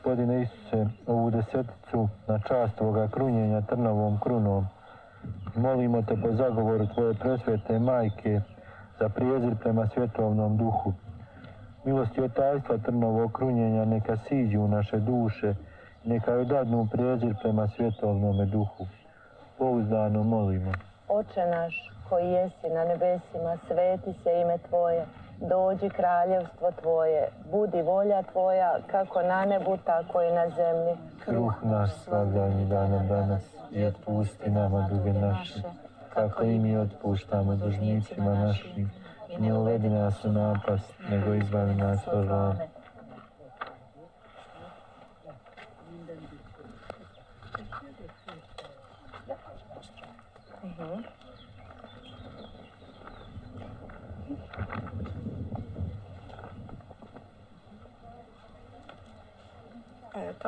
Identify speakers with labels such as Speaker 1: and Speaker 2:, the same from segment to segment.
Speaker 1: Gospodine Isuse, ovu deseticu na čast ovoga krunjenja trnovom krunom, molimo te po zagovoru Tvoje presvete majke za prijezir prema svjetovnom duhu. Milosti od tajstva trnovog krunjenja neka siđu u naše duše, neka joj dadnu prijezir prema svjetovnome duhu. Pouzdano molimo.
Speaker 2: Oče naš, koji jesi na nebesima, sveti se ime Tvoje, dođi kraljevstvo Tvoje, budi volja Tvoja, kako na nebu, tako i na zemlji.
Speaker 1: Kruh naš svagdanji daj nam danas i otpusti nama duge naše, kako i mi otpuštamo dužnicima našim. I ne uvedi nas u napast, nego izbavi nas od zla.
Speaker 2: Eto.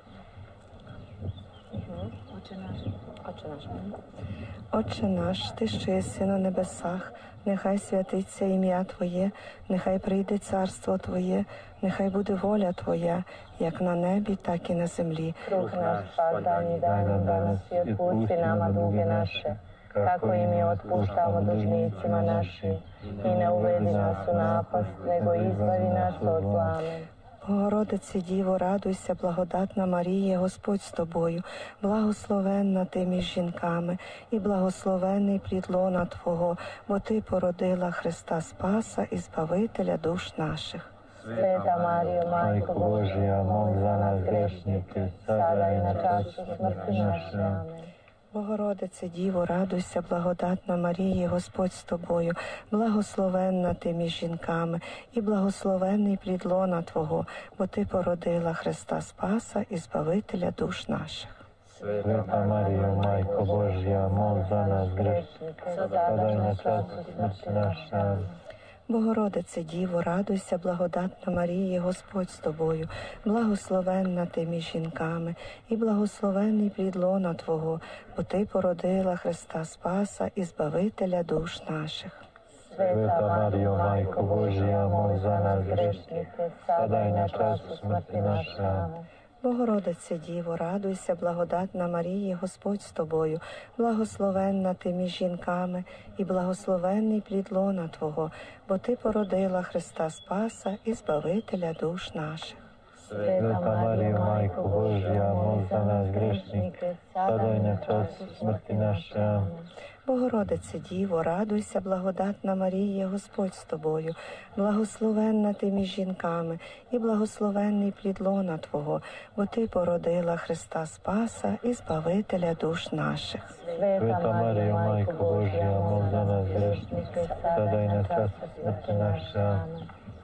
Speaker 3: Отче наш, Ти, що єси на небесах, нехай святиться ім'я Твоє, нехай прийде царство Твоє, нехай буде воля Твоя, як на небі, так і на землі.
Speaker 2: Kruh naš svagdanji daj nam danas i otpusti nama duge naše, kako i mi otpuštamo dužnicima našim. I ne uvedi nas u napast, nego izbavi nas od zla. Amen.
Speaker 3: Богородице Діво, радуйся, благодатна Марія, Господь з тобою, благословенна ти між жінками, і благословенний плід лона Твого, бо Ти породила Христа Спаса і Збавителя душ наших.
Speaker 2: Sveta Marijo, Majko Božja, moli za nas grešnike, sada i na času smrti naše. Amen.
Speaker 3: Богородице Діво, радуйся, благодатна Марія, Господь з тобою, благословенна ти між жінками, і благословенний плід лона Твого, бо Ти породила Христа Спаса і Збавителя душ наших.
Speaker 1: Sveta Marijo, Majko Božja, moli za nas grešnike, sada i na času smrti naše. Amen.
Speaker 3: Богородице Діво, радуйся, благодатна Марія, Господь з тобою, благословенна ти між жінками, і благословенний плід лона Твого, бо Ти породила Христа Спаса і Збавителя душ наших.
Speaker 1: Sveta Marijo, Majko Božja, moli za nas grešnike, sada i na času smrti naše. Amen.
Speaker 3: Богородице Діво, радуйся, благодатна Марія, Господь з тобою, благословенна ти між жінками, і благословенний плід лона Твого, бо Ти породила Христа Спаса і Збавителя душ наших.
Speaker 1: Sveta Marijo, Majko Božja, moli za nas grešnike, sada i na času smrti naše. Amen.
Speaker 3: Богородице Діво, радуйся, благодатна Марія, Господь з тобою, благословенна ти між жінками, і благословенний плід лона Твого, бо Ти породила Христа Спаса і Збавителя душ наших.
Speaker 1: Sveta Marijo, Majko Božja, moli za nas grešnike, sada i na času smrti naše. Amen.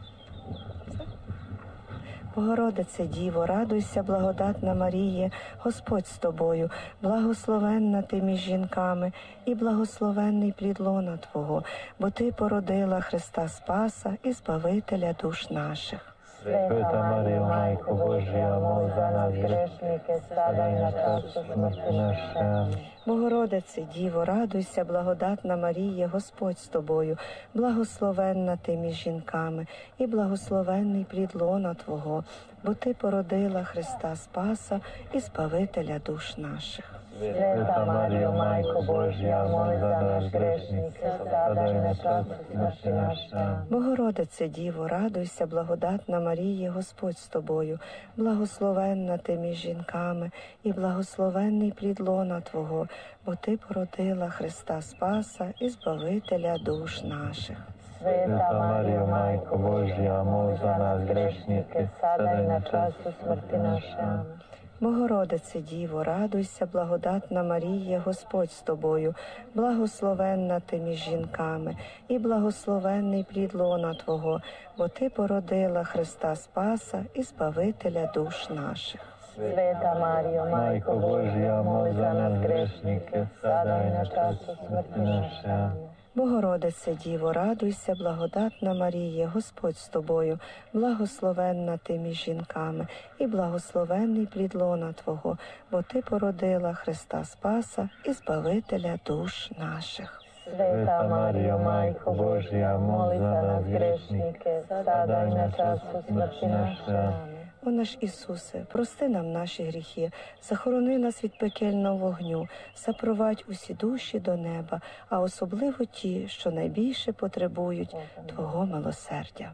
Speaker 3: Богородице Діво, радуйся, благодатна Марія, Господь з тобою, благословенна ти між жінками, і благословенний плід лона Твого, бо Ти породила Христа Спаса і Збавителя душ наших.
Speaker 1: Sveta Marijo, Majko Božja, moli za nas grešnike, sada i na času smrti naše. Amen.
Speaker 3: Богородице Діво, радуйся, благодатна Марія, Господь з тобою, благословенна ти між жінками, і благословенний плід лона Твого, бо Ти породила Христа Спаса і Збавителя душ наших.
Speaker 1: Sveta Marijo, Majko Božja, moli za nas grešnike, sada i na času smrti naše. Amen.
Speaker 3: Богородице Діво, радуйся, благодатна Марія, Господь з тобою, благословенна ти між жінками, і благословенний плід лона Твого, бо Ти породила Христа Спаса і Збавителя душ наших.
Speaker 2: Sveta Marijo, Majko Božja, moli za nas grešnike, sada i na času smrti naše. Amen.
Speaker 3: Богородице Діво, радуйся, благодатна Марія, Господь з тобою, благословенна ти між жінками, і благословенний плід лона Твого, бо Ти породила Христа Спаса і Збавителя душ наших.
Speaker 2: Sveta Marijo, Majko Božja, moli za nas grešnike, sada i na času smrti naše. Amen.
Speaker 3: Богородице Діво, радуйся, благодатна Марія, Господь з тобою, благословенна ти між жінками, і благословенний плід лона Твого, бо Ти породила Христа Спаса і Збавителя душ наших.
Speaker 2: Sveta Marijo, Majko Božja, moli za nas grešnike, sada i na času smrti naše. Amen.
Speaker 3: О наш Ісусе, прости нам наші гріхи, захорони нас від пекельного вогню, запровадь усі душі до неба, а особливо ті, що найбільше потребують Твого милосердя.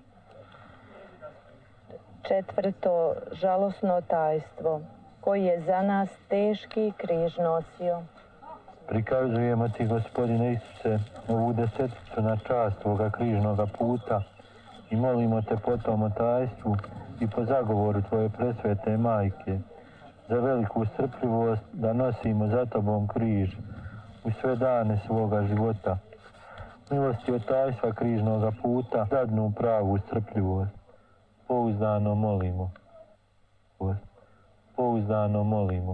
Speaker 2: Četvrto, žalosno tajstvo, koji je za nas teški križ nosio.
Speaker 1: Prikazujemo Ti, Gospodine Isuse, ovu deseticu na čast Tvoga križnoga puta i molimo Te po tom tajstvu i po zagovoru Tvoje presvete majke za veliku strpljivost da nosimo za Tobom križ u sve dane svoga života. Milosti od tajstva križnoga puta dadnu pravu strpljivost. Pouzdano molimo. Pouzdano molimo.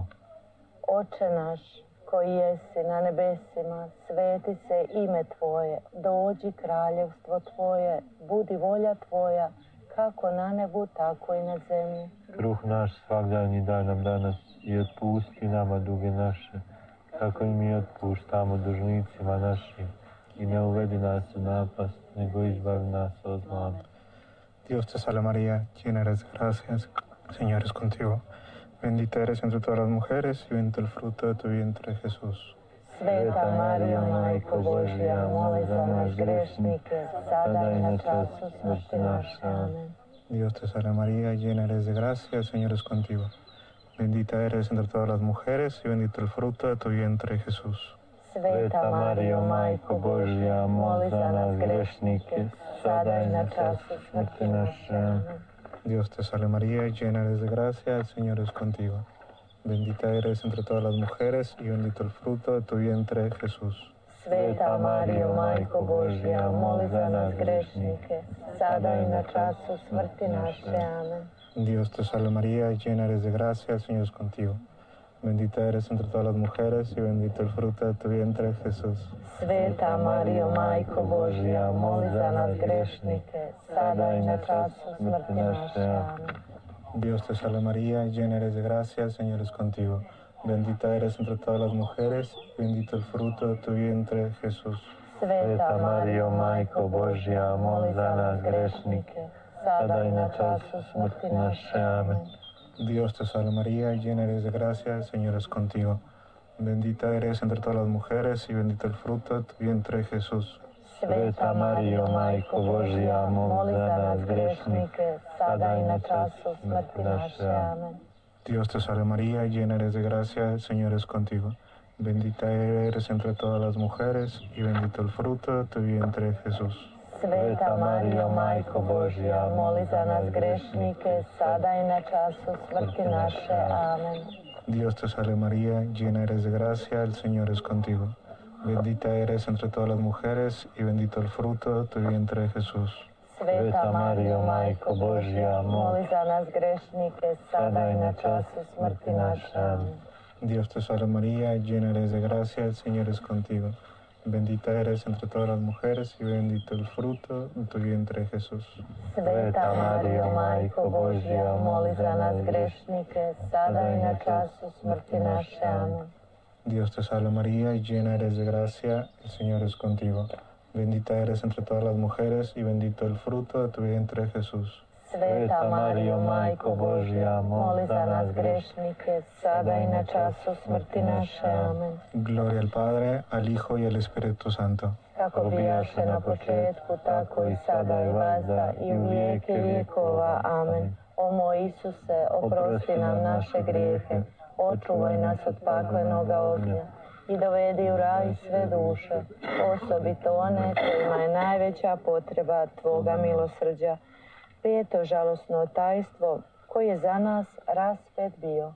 Speaker 2: Oče naš, koji jesi na nebesima, sveti se ime Tvoje, dođi kraljevstvo Tvoje, budi volja Tvoja, kako na nebu, tako i na zemlji.
Speaker 1: Kruh naš svakdanji daj nam danas i otpusti nama duge naše, kako i mi otpuštamo dužnicima našim. I ne uvedi nas u napast, nego izbavi nas od zla.
Speaker 4: Dios te salve María, llena eres de gracia, el Señor es contigo. Bendita eres entre todas las mujeres y bendito el fruto de tu vientre, Jesús.
Speaker 2: Sveta Marijo, Majko Božja, moli za nas grešnike, sada i na času smrti naše. Amen.
Speaker 4: Dios te salve María, llena eres de gracia, el Señor es contigo. Bendita eres entre todas las mujeres y bendito el fruto de tu vientre, Jesús.
Speaker 2: Sveta Marijo, Majko Božja, moli za nas grešnike, sada i na času smrti naše. Amen.
Speaker 4: Dios te salve María, llena eres de gracia, el Señor es contigo. Bendita eres entre todas las mujeres y bendito el fruto de tu vientre, Jesús.
Speaker 2: Sveta Marijo, Majko Božja, moli za nas grešnike, sada i na času smrti naše. Amen.
Speaker 4: Dios te salve María, llena eres de gracia, el Señor es contigo. Bendita eres entre todas las mujeres y bendito el fruto de tu vientre, Jesús.
Speaker 2: Sveta Marijo, Majko Božja, moli za nas grešnike, sada i na času smrti naše. Amen.
Speaker 4: Dios te salve María, llena eres de gracia, el Señor es contigo. Bendita eres entre todas las mujeres y bendito el fruto de tu vientre, Jesús.
Speaker 2: Sveta Marijo, Majko Božja, moli za nas grešnike, sada i na času smrti naše. Amen.
Speaker 4: Dios te salve María, llena eres de gracia, el Señor es contigo. Bendita eres entre todas las mujeres y bendito el fruto de tu vientre, Jesús.
Speaker 2: Sveta Marijo, Majko Božja, moli za nas grešnike, sada i na času smrti naše. Amen.
Speaker 4: Dios te salve María, llena eres de gracia, el Señor es contigo. Bendita eres entre todas las mujeres y bendito el fruto de tu vientre, Jesús.
Speaker 2: Sveta Marijo, Majko Božja, moli za nas grešnike, sada i na času smrti naše. Amen.
Speaker 4: Dios te salve María, llena eres de gracia, el Señor es contigo. Bendita eres entre todas las mujeres y bendito el fruto de tu vientre, Jesús.
Speaker 2: Sveta Marijo, Majko Božja, moli za nas grešnike, sada i na času smrti naše. Amen.
Speaker 4: Dios te salve María, llena eres de gracia, el Señor es contigo. Bendita eres entre todas las mujeres y bendito el fruto de tu vientre, Jesús.
Speaker 2: Sveta Marijo, Majko Božja, moli za nas grešnike, sada i na času smrti naše. Amen.
Speaker 4: Dios te salve María, llena eres de gracia, el Señor es contigo. Bendita eres entre todas las mujeres y bendito el fruto de tu vientre, Jesús.
Speaker 2: Sveta Marijo, Majko Božja, moli za nas grešnike, sada i na času smrti naše. Amen.
Speaker 4: Gloria al Padre, al Hijo y al Espíritu Santo.
Speaker 2: Kako bijaše na početku, tako i sada i vazda i u vijeke vijekova. Amen. O moj Isuse, oprosti nam naše grijehe, očuvaj nas od paklenoga ognja i dovedi u raj sve duše, osobito one kojima je najveća potreba Tvoga milosrđa. Peto žalosno tajstvo, koji je za nas raspet bio.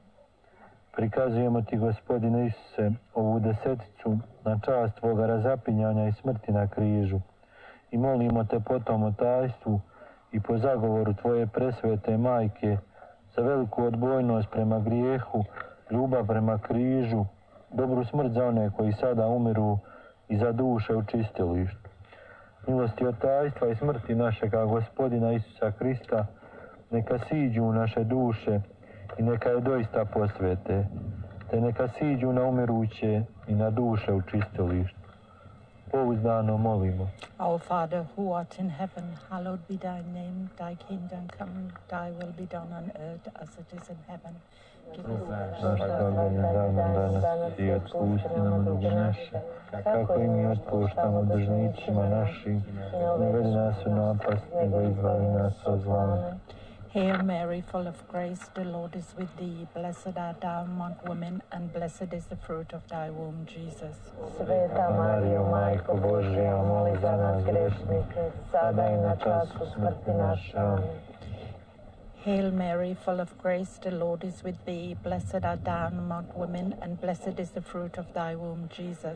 Speaker 1: Prikazujemo Ti, Gospodine Isuse, ovu deseticu na čast Tvoga razapinjanja i smrti na križu i molimo Te po tom tajstvu i po zagovoru Tvoje presvete majke za veliku odbojnost prema grijehu, ljubav prema križu, dobru smrt za one koji sada umiru i za duše u čistilištu. Milosti od tajstva i smrti našega Gospodina Isusa Krista neka siđu u naše duše i neka je doista posvete, te neka siđu na umiruće i na duše u čistilištu. pouzdano molimo.
Speaker 5: Our Father, who art in heaven, hallowed be thy name. Thy kingdom come, thy will be done on earth as it is in heaven. Give us
Speaker 1: Naš svakodnevni dan nam danas i otpusti nam duge naše, kako i mi otpuštamo dužnicima našim. Ne vedi nas u napast, nego izbavi nas od zla.
Speaker 5: Hail Mary, full of grace, the Lord is with thee. Blessed art thou among women, and blessed is the fruit of thy womb, Jesus.
Speaker 2: Sveta Marijo, Majko Božja, moli za nas grešnike, sada i na času smrti naše. Amen.
Speaker 5: Hail Mary, full of grace, the Lord is with thee. Blessed art thou among women, and blessed is the fruit of thy womb, Jesus.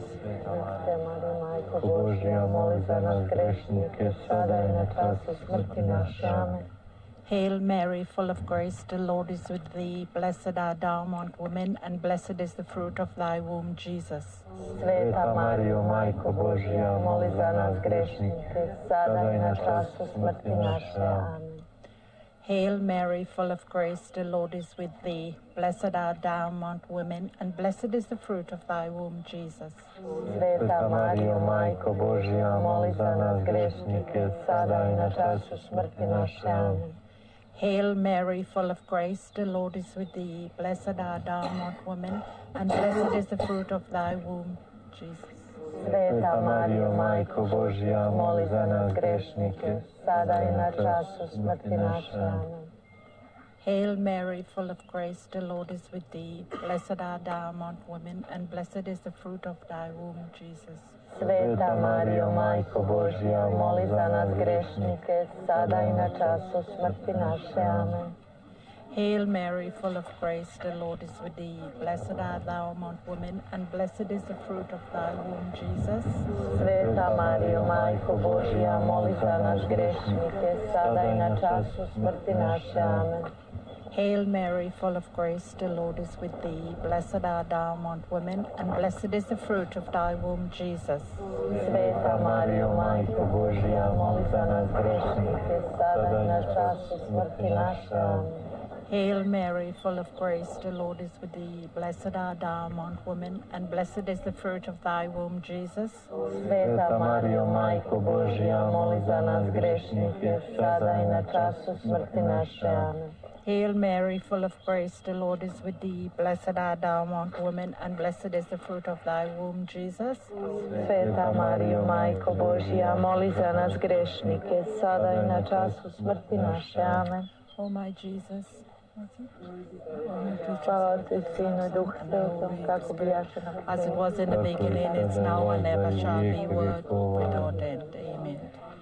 Speaker 2: Sveta Marijo, Majko Božja, moli za nas grešnike, sada i na času smrti naše. Amen.
Speaker 5: Hail Mary, full of grace, the Lord is with thee. Blessed art thou among women, and blessed is the fruit of thy womb, Jesus.
Speaker 2: Sveta Marijo, Majko Božja, moli za nas grešnike, sada i na času smrti naše. Amen.
Speaker 5: Hail Mary, full of grace, the Lord is with thee. Blessed art thou among women, and blessed is the fruit of thy womb, Jesus.
Speaker 2: Sveta Marijo, Majko Božja, moli za nas grešnike, sada i na času smrti naše. Amen.
Speaker 5: Hail Mary, full of grace, the Lord is with thee. Blessed art thou among women, and blessed is the fruit of thy womb, Jesus.
Speaker 2: Sveta Marijo, Majko Božja, moli za nas grešnike, sada i na času smrti naše. Amen.
Speaker 5: Hail Mary, full of grace, the Lord is with thee. Blessed art thou among women, and blessed is the fruit of thy womb, Jesus.
Speaker 2: Sveta Marijo, Majko Božja, moli za nas grešnike, sada i na času smrti naše. Amen.
Speaker 5: Hail Mary, full of grace, the Lord is with thee. Blessed art thou among women, and blessed is the fruit of thy womb, Jesus.
Speaker 2: Sveta Marijo, Majko Božja, moli za nas grešnike, sada i na času smrti naše. Amen.
Speaker 5: Hail Mary, full of grace, the Lord is with thee. Blessed art thou among women, and blessed is the fruit of thy womb, Jesus.
Speaker 2: Sveta Marijo, Majko Božja, moli za nas grešnike, sada i na času smrti naše. Amen.
Speaker 5: Hail Mary, full of grace, the Lord is with thee. Blessed art thou among women, and blessed is the fruit of thy womb, Jesus.
Speaker 2: Sveta Marijo, Majko Božja, moli za nas grešnike, sada i na času smrti naše. Amen.
Speaker 5: Hail Mary, full of grace, the Lord is with thee. Blessed art thou among women, and blessed is the fruit of thy womb, Jesus.
Speaker 2: Sveta Marijo, Majko Božja, moli za nas grešnike, sada i na času smrti naše. Amen.
Speaker 5: O my Jesus.
Speaker 2: Slava Otcu i Sinu i Duhu Svetom, kako bijaše na početku.
Speaker 5: As it was in the beginning, it's now, and ever shall be, world without end. Amen.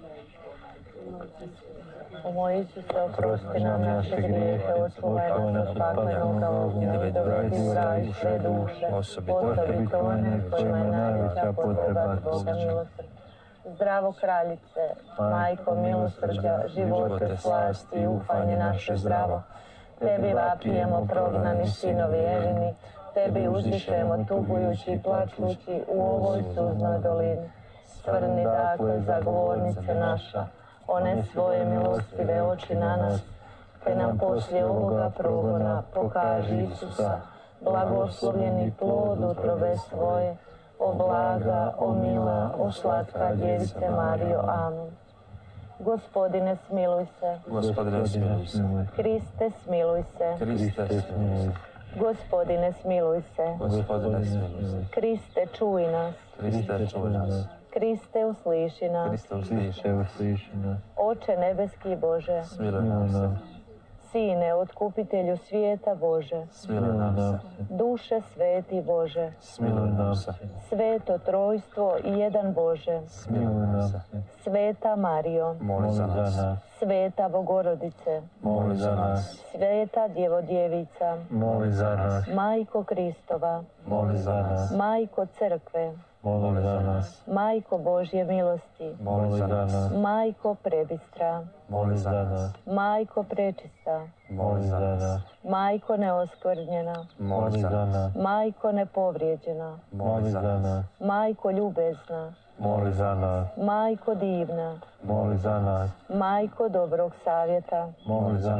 Speaker 2: O moj Isuse, oprosti nam naše grijehe, očuvaj nas od paklenog ognja i dovedi u raj sve duše, osobito one kojima je najveća potreba Boga milosrđa. Zdravo kraljice, majko milosrđa, živote, slasti i ufanje naše zdravo. Tebi vapijemo prognani sinovi Evini, tebi uzdišemo tugujući i plačući u ovoj suznoj dolini. Svrni dakle zagovornice naša, one svoje milostive oči na nas, te nam poslije ovoga progona pokaži Isusa, blagoslovljeni plod utrobe svoje, o blaga, o mila, o slatka djevice Marijo. Amen. Gospodine, smiluj se.
Speaker 6: Gospodine, smiluj se.
Speaker 2: Kriste, smiluj se.
Speaker 6: Kriste, smiluj se.
Speaker 2: Gospodine, smiluj se.
Speaker 6: Gospodine, smiluj se.
Speaker 2: Kriste, čuj nas.
Speaker 6: Kriste, čuj nas.
Speaker 2: Kriste, usliši nas.
Speaker 6: Kriste, usliši nas.
Speaker 2: Oče nebeski Bože,
Speaker 6: Smiluj nam se.
Speaker 2: Sine, otkupitelju svijeta Bože,
Speaker 6: Smiluj nam se.
Speaker 2: duše sveti Bože,
Speaker 6: Smiluj nam se.
Speaker 2: sveto trojstvo i jedan Bože,
Speaker 6: Smiluj nam se.
Speaker 2: sveta Marijo,
Speaker 6: Moli za nas.
Speaker 2: sveta Bogorodice,
Speaker 6: Moli za nas.
Speaker 2: sveta Djevodjevica,
Speaker 1: Moli za nas,
Speaker 2: Majko Kristova,
Speaker 6: Moli za nas.
Speaker 2: Majko Crkve,
Speaker 1: moli za nas,
Speaker 2: Majko Božje milosti,
Speaker 6: Moli za nas.
Speaker 2: Majko Prebistra,
Speaker 6: Moli za nas.
Speaker 2: Majko Prečista,
Speaker 6: Moli za nas.
Speaker 2: Majko Neoskvrnjena,
Speaker 6: Moli za nas.
Speaker 2: Majko Nepovrijeđena,
Speaker 6: Moli za nas.
Speaker 2: Majko Ljubezna,
Speaker 1: moli za nas,
Speaker 2: Majko Divna,
Speaker 1: moli za nas,
Speaker 2: Majko Dobrog savjeta,
Speaker 1: moli za nas,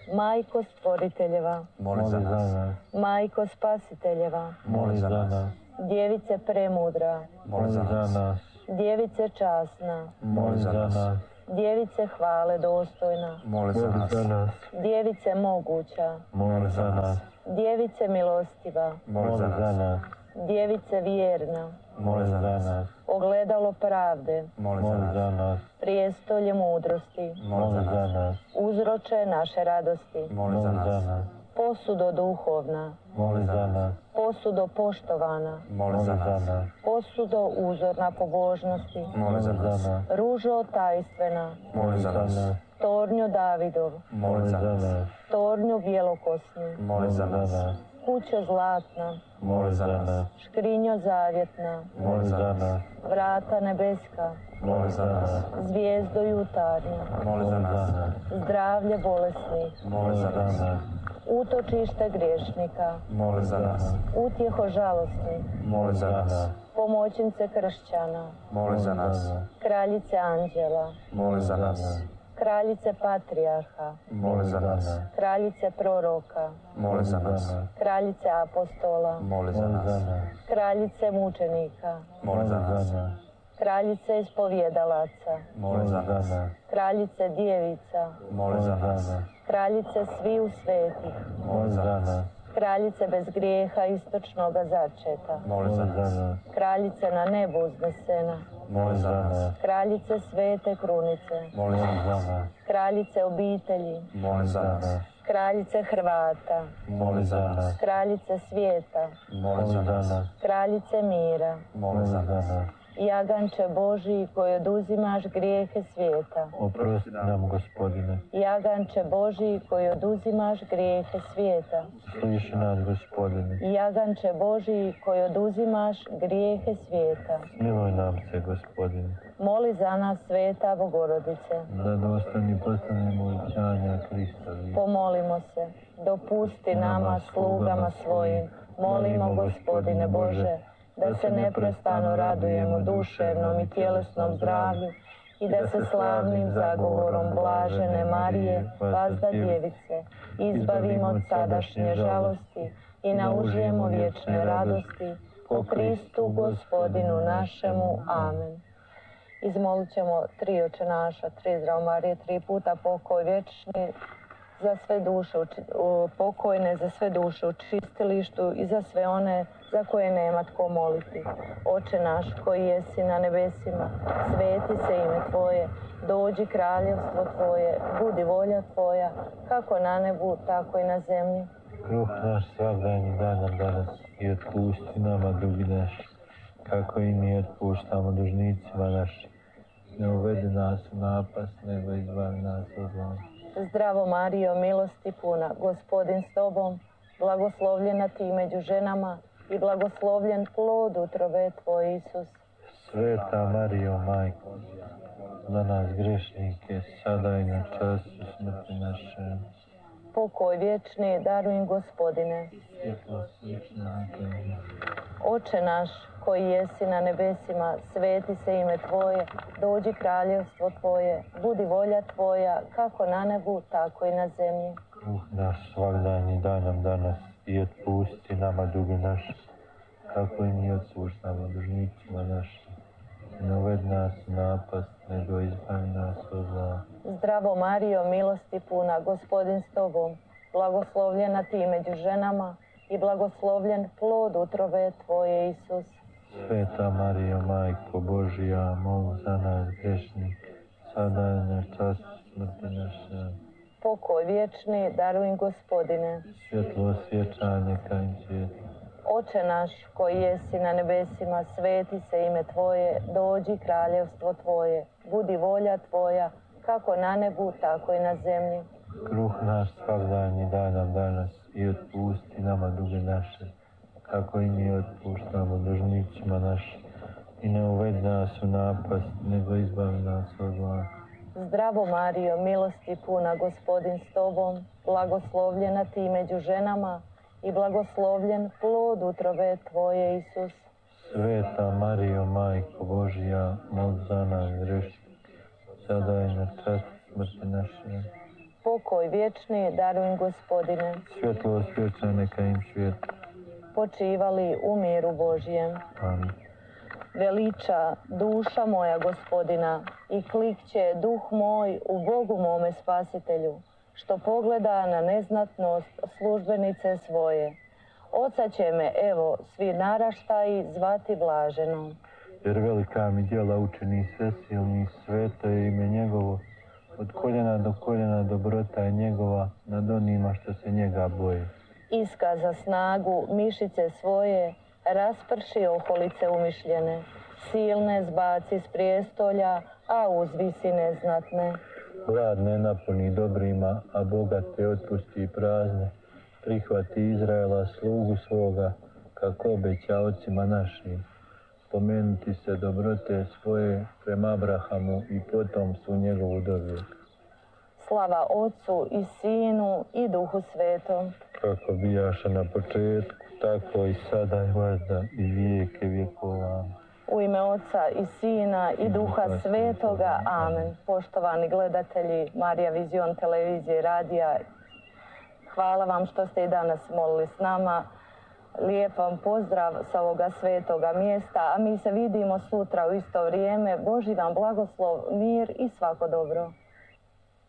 Speaker 2: Majko stvoriteljeva,
Speaker 6: moli za nas.
Speaker 2: Majko spasiteljeva,
Speaker 6: Moli za nas.
Speaker 2: Djevice premudra,
Speaker 6: Moli za nas.
Speaker 2: Djevice časna,
Speaker 6: Moli za nas.
Speaker 2: Djevice hvale dostojna,
Speaker 6: Moli za nas.
Speaker 2: Djevice moguća,
Speaker 6: Moli za nas.
Speaker 2: Djevice milostiva,
Speaker 6: Moli za nas.
Speaker 2: Djevice vjerna,
Speaker 6: Moli za nas.
Speaker 2: ogledalo pravde,
Speaker 6: Moli za nas.
Speaker 2: prijestolje mudrosti,
Speaker 6: Moli za nas.
Speaker 2: uzroče naše radosti,
Speaker 6: Moli za nas.
Speaker 2: posudo duhovna,
Speaker 6: Moli za nas.
Speaker 2: posudo poštovana,
Speaker 6: Moli za nas.
Speaker 2: posudo uzorna pobožnosti,
Speaker 6: Moli za nas.
Speaker 2: ružo tajstvena,
Speaker 6: Moli za nas.
Speaker 2: tornju Davidov,
Speaker 6: Moli za nas.
Speaker 2: tornju bjelokosni,
Speaker 6: Moli za nas.
Speaker 2: kućo zlatna,
Speaker 6: Moli za nas.
Speaker 2: škrinjo zavjetna,
Speaker 6: Moli za nas.
Speaker 2: vrata nebeska,
Speaker 6: Moli za nas.
Speaker 2: zvijezdo jutarnja,
Speaker 6: Moli za nas.
Speaker 2: zdravlje bolesnih,
Speaker 6: Moli za nas.
Speaker 2: utočište griješnika,
Speaker 6: Moli za nas.
Speaker 2: utjeho žalostnih,
Speaker 6: Moli za nas.
Speaker 2: pomoćnice kršćana,
Speaker 6: Moli za nas.
Speaker 2: kraljice anđela,
Speaker 6: Moli za nas.
Speaker 2: kraljice patrijarha,
Speaker 6: Moli za nas.
Speaker 2: kraljice proroka,
Speaker 6: Moli za nas.
Speaker 2: kraljice apostola,
Speaker 6: Moli za nas.
Speaker 2: kraljice mučenika,
Speaker 6: Moli za nas.
Speaker 2: kraljice ispovjedalaca,
Speaker 6: Moli za nas.
Speaker 2: kraljice djevica,
Speaker 6: Moli za nas.
Speaker 2: kraljice sviju svetih,
Speaker 6: Moli za nas.
Speaker 2: kraljice bez grijeha istočnoga začeta,
Speaker 6: Moli za nas.
Speaker 2: kraljice na nebu uznesena,
Speaker 6: Moli za nas.
Speaker 2: kraljice svete krunice,
Speaker 6: Moli za nas.
Speaker 2: kraljice obitelji,
Speaker 6: Moli za nas.
Speaker 2: kraljice Hrvata,
Speaker 6: Moli za nas.
Speaker 2: kraljice svijeta,
Speaker 6: Moli za nas.
Speaker 2: kraljice mira,
Speaker 6: Moli za nas.
Speaker 2: jaganče Božiji koji oduzimaš grijehe svijeta,
Speaker 1: Oprosti nam, Gospodine.
Speaker 2: jaganče Božiji koji oduzimaš grijehe svijeta,
Speaker 1: Sliši nas, Gospodine.
Speaker 2: jaganče Božiji koji oduzimaš grijehe svijeta,
Speaker 1: Smiluj nam se, Gospodine.
Speaker 2: moli za nas sveta Bogorodice,
Speaker 1: Da dostojni postanemo uvećanja Kristovi.
Speaker 2: pomolimo se, dopusti nama slugama svojim, molimo Gospodine Bože, da se neprestano radujemo duševnom i tjelesnom zdravlju i da se slavnim zagovorom blažene Marije, vazda djevice, izbavimo od sadašnje žalosti i naužijemo vječne radosti po Kristu Gospodinu našemu. Amen. Izmolit ćemo 3 Oče naša, 3 Zdravo Marije, 3 puta pokoj vječni za sve duše, pokojne za sve duše u čistilištu i za sve one za koje nema tko moliti. Oče naš koji jesi na nebesima, sveti se ime Tvoje, dođi kraljevstvo Tvoje, budi volja Tvoja, kako na nebu, tako i na zemlji.
Speaker 1: Kruh naš svakdanji daj nam danas i otpusti nama dugi naš, kako i mi otpuštamo dužnicima našim. Ne uvedi nas u napast, nego izbavi nas od zla.
Speaker 2: Zdravo Marijo, milosti puna, Gospodin s Tobom, blagoslovljena Ti među ženama i blagoslovljen plod utrobe Tvoj, Isus.
Speaker 1: Sveta Marijo, Majko, za nas grešnike, sada i na času smrti naše.
Speaker 2: Pokoj vječni darujem Gospodine.
Speaker 1: Svjetlo svečna neka.
Speaker 2: Oče naš koji jesi na nebesima, sveti se ime Tvoje, dođi kraljevstvo Tvoje, budi volja Tvoja, kako na nebu, tako i na zemlji.
Speaker 1: Kruh naš svakdanji daj nam danas i otpusti nama duge naše, kako i mi otpuštamo dužnicima našim. Ne uvedi nas u napast, nego izbavi nas od zla.
Speaker 2: Zdravo Marijo, milosti puna, Gospodin s Tobom, blagoslovljena Ti među ženama i blagoslovljen plod utrobe Tvoje, Isus.
Speaker 1: Sveta Marijo, Majko Božija, moli za nas grešnike, sada i na času smrti naše.
Speaker 2: Pokoj vječni darujem Gospodine.
Speaker 1: Svjetlo svječa neka im svijetli.
Speaker 2: Oče naš koji jesi na nebesima, sveti se ime Tvoje, dođi kraljevstvo Tvoje, budi volja Tvoja, kako na nebu, tako i na zemlji.
Speaker 1: Kruh naš svakdanji daj nam danas i otpusti nama duge naše, kako i mi otpuštamo dužnicima našim. I ne uvedi nas u napast, nego izbavi nas od zla.
Speaker 2: Zdravo Marijo, milosti puna, Gospodin s Tobom, blagoslovljena Ti među ženama i blagoslovljen plod utrobe Tvoje, Isus.
Speaker 1: Sveta Marijo, Majko Božija, moli za nas grešnike, sada i na čas smrti naše.
Speaker 2: Pokoj vječni daruj im, Gospodine.
Speaker 1: Svjetlost vječna neka im svijetli.
Speaker 2: Počivali u miru Božjem.
Speaker 1: Amin.
Speaker 2: Veliča duša moja Gospodina i klikće duh moj u Bogu mome Spasitelju, što pogleda na neznatnost službenice svoje. Oca će me, evo, svi naraštaji zvati blaženom.
Speaker 1: Jer velika mi djela učini svesilni, sveto je ime njegovo. Od koljena do koljena dobrota je njegova nad onima što se njega boje.
Speaker 2: Iskaza snagu mišice svoje, rasprši oholice umišljene. Silne zbaci s prijestolja, a uzvisi neznatne.
Speaker 1: Glad ne napuni dobrima, a bogate otpusti prazne. Prihvati Izraela slugu svoga, kako obeća ocima našim. Spomenuti se dobrote svoje prema Abrahamu i potomstvu njegovu dovijek.
Speaker 2: Slava Otcu i Sinu i Duhu Svetom.
Speaker 1: Kako bijaše na početku, tako i sada i vazda i vijeke vjekova.
Speaker 2: U ime Oca i Sina i Duha Svetoga. Amen. Poštovani gledatelji Marija Vizion televizije i radija, hvala vam što ste i danas molili s nama. Lijep vam pozdrav sa ovoga svetoga mjesta, a mi se vidimo sutra u isto vrijeme. Božji vam blagoslov, mir i svako dobro.